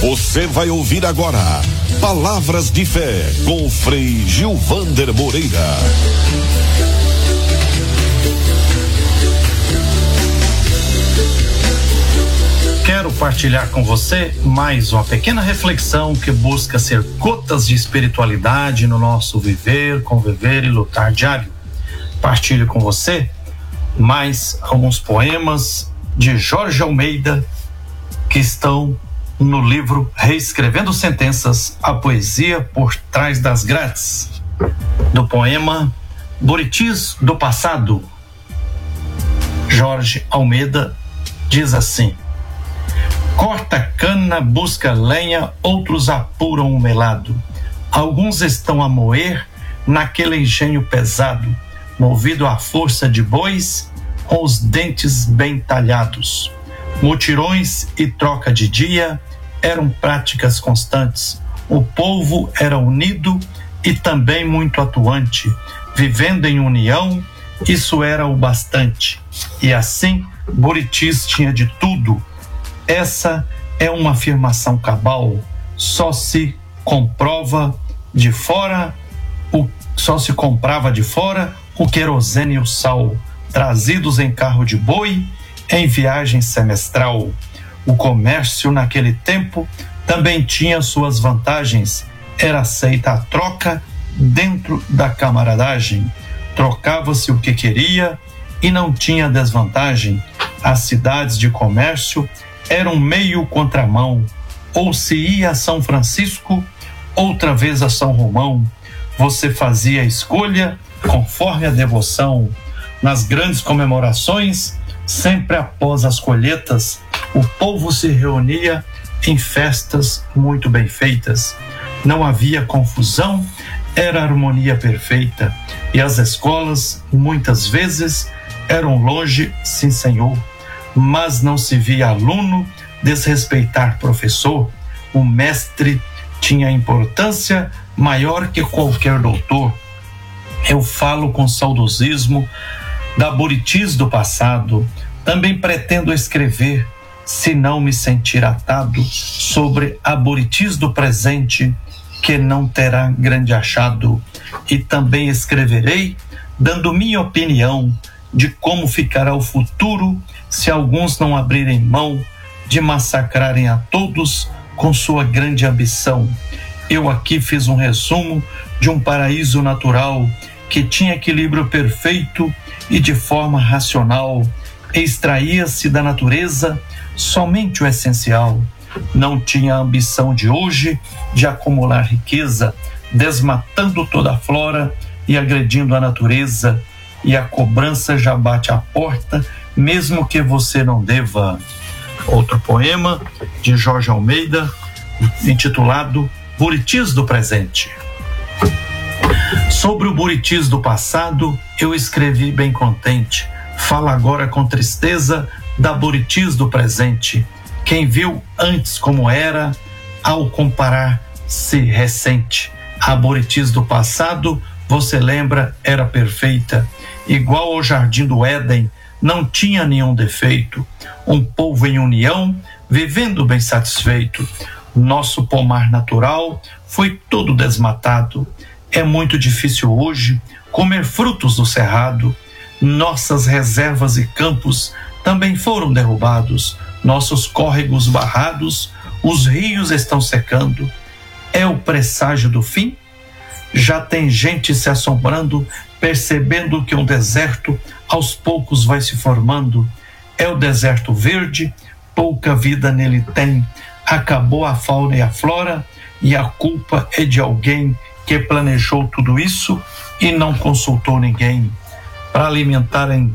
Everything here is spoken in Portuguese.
Você vai ouvir agora Palavras de Fé com o Frei Gilvander Moreira. Quero partilhar com você mais uma pequena reflexão que busca ser gotas de espiritualidade no nosso viver, conviver e lutar diário. Partilho com você mais alguns poemas de Jorge Almeida que estão no livro Reescrevendo Sentenças, a poesia por trás das grades, do poema Buritis do Passado. Jorge Almeida diz assim: corta cana, busca lenha, outros apuram o melado. Alguns estão a moer naquele engenho pesado, movido à força de bois, com os dentes bem talhados. Mutirões e troca de dia eram práticas constantes. O povo era unido e também muito atuante. Vivendo em união, isso era o bastante. E assim, Buritis tinha de tudo. Essa é uma afirmação cabal. Só se comprava de fora o querosene e o sal, trazidos em carro de boi, em viagem semestral. O comércio naquele tempo também tinha suas vantagens. Era aceita a troca dentro da camaradagem. Trocava-se o que queria e não tinha desvantagem. As cidades de comércio eram meio contramão. Ou se ia a São Francisco, outra vez a São Romão. Você fazia a escolha conforme a devoção. Nas grandes comemorações, sempre após as colheitas, o povo se reunia em festas muito bem feitas. Não havia confusão, era harmonia perfeita. E as escolas, muitas vezes, eram longe, sim senhor, mas não se via aluno desrespeitar professor. O mestre tinha importância maior que qualquer doutor. Eu falo com saudosismo da Buritis do passado. Também pretendo escrever, se não me sentir atado, sobre a Buritis do presente, que não terá grande achado. E também escreverei, dando minha opinião de como ficará o futuro se alguns não abrirem mão de massacrarem a todos com sua grande ambição. Eu aqui fiz um resumo de um paraíso natural que tinha equilíbrio perfeito e de forma racional extraía-se da natureza somente o essencial. Não tinha a ambição de hoje de acumular riqueza, desmatando toda a flora e agredindo a natureza. E a cobrança já bate à porta, mesmo que você não deva. Outro poema de Jorge Almeida, intitulado Buritis do Presente. Sobre o Buritis do passado, eu escrevi bem contente. Fala agora com tristeza da Buritis do presente. Quem viu antes como era, ao comparar-se recente. A Buritis do passado, você lembra, era perfeita. Igual ao jardim do Éden, não tinha nenhum defeito. Um povo em união, vivendo bem satisfeito. Nosso pomar natural foi todo desmatado. É muito difícil hoje comer frutos do cerrado. Nossas reservas e campos também foram derrubados. Nossos córregos barrados, os rios estão secando. É o presságio do fim? Já tem gente se assombrando, percebendo que um deserto aos poucos vai se formando. É o deserto verde, pouca vida nele tem. Acabou a fauna e a flora, e a culpa é de alguém que planejou tudo isso e não consultou ninguém. Para alimentar a